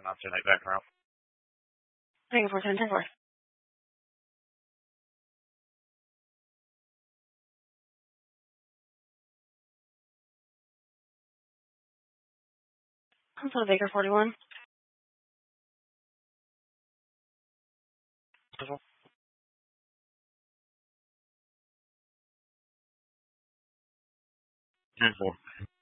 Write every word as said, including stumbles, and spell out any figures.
Officer Night back around. Thank you for ten ten four. Council Baker forty-one. ten four.